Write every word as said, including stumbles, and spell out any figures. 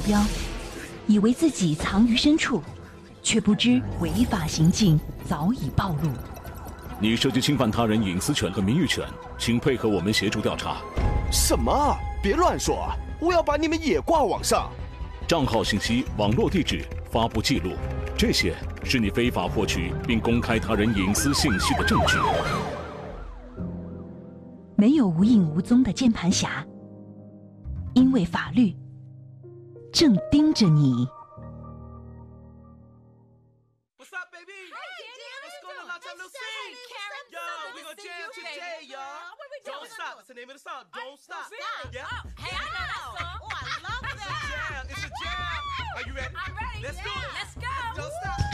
标，以为自己藏于深处，却不知违法行径早已暴露。 你涉及侵犯他人隐私权和名誉权，请配合我们协助调查。 什么？别乱说！我要把你们也挂网上。 账号信息、网络地址、发布记录，这些是你非法获取并公开他人隐私信息的证据。 没有无影无踪的键盘侠，因为法律正盯着你。 What's up, baby? Hey, Daniel. Let's go to launch our new scene. Yo, we gonna jam today, y'all. Don't stop. That's the name of the song. Don't stop. Yeah. Hey, I know that song. Oh, I love that. It's a jam. It's a jam. Are you ready? I'm ready. Let's do it. Let's go. Don't stop.